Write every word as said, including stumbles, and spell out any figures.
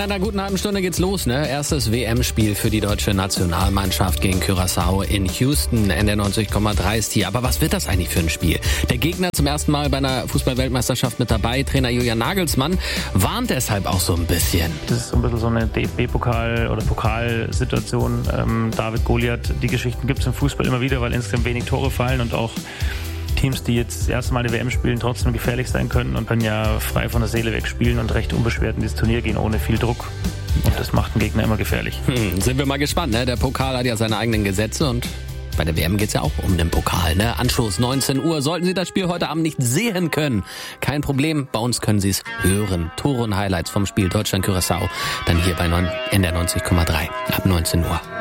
einer guten halben Stunde geht's los, ne? Erstes W M-Spiel für die deutsche Nationalmannschaft gegen Curaçao in Houston. N D neunzig Komma drei ist hier. Aber was wird das eigentlich für ein Spiel? Der Gegner zum ersten Mal bei einer Fußball-Weltmeisterschaft mit dabei. Trainer Julian Nagelsmann warnt deshalb auch so ein bisschen. Das ist so ein bisschen so eine D F B-Pokal- oder Pokalsituation. Ähm, David Goliath, die Geschichten gibt es im Fußball immer wieder, weil insgesamt wenig Tore fallen und auch Teams, die jetzt das erste Mal die W M spielen, trotzdem gefährlich sein können und können ja frei von der Seele weg spielen und recht unbeschwert in dieses Turnier gehen, ohne viel Druck. Und das macht den Gegner immer gefährlich. Hm, sind wir mal gespannt, ne? Der Pokal hat ja seine eigenen Gesetze und bei der W M geht's ja auch um den Pokal, ne? Anschluss neunzehn Uhr. Sollten Sie das Spiel heute Abend nicht sehen können, kein Problem, bei uns können Sie es hören. Tore und Highlights vom Spiel Deutschland-Curaçao, dann hier bei N D R neunzig Komma drei ab neunzehn Uhr.